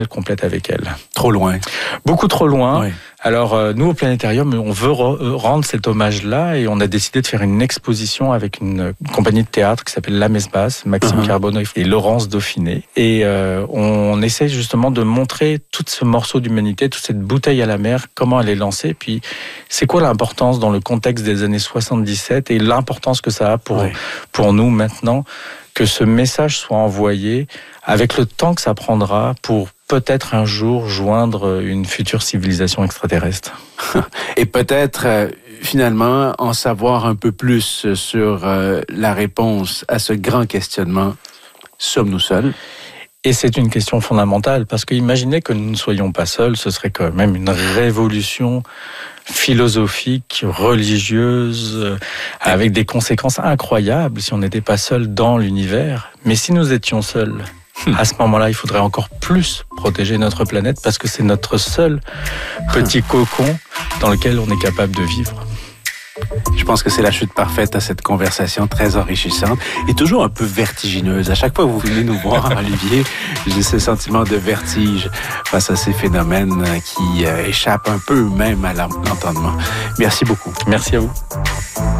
complète avec elle. Trop loin. Beaucoup trop loin. Oui. Alors, nous, au Planétarium, on veut rendre cet hommage-là et on a décidé de faire une exposition avec une compagnie de théâtre qui s'appelle La Messe Basse, Maxime Carbonneau et Laurence Dauphiné. Et on essaie justement de montrer tout ce morceau d'humanité, toute cette bouteille à la mer, comment elle est lancée, puis c'est quoi l'importance dans le contexte des années 77 et l'importance que ça a pour nous maintenant, que ce message soit envoyé avec le temps que ça prendra pour peut-être un jour joindre une future civilisation extraterrestre. Et peut-être finalement en savoir un peu plus sur la réponse à ce grand questionnement. Sommes-nous seuls? Et c'est une question fondamentale, parce que imaginez que nous ne soyons pas seuls, ce serait quand même une révolution philosophique, religieuse, avec des conséquences incroyables si on n'était pas seul dans l'univers. Mais si nous étions seuls, à ce moment-là, il faudrait encore plus protéger notre planète parce que c'est notre seul petit cocon dans lequel on est capable de vivre. Je pense que c'est la chute parfaite à cette conversation très enrichissante et toujours un peu vertigineuse. À chaque fois que vous venez nous voir, Olivier, j'ai ce sentiment de vertige face à ces phénomènes qui échappent un peu même à l'entendement. Merci beaucoup. Merci à vous.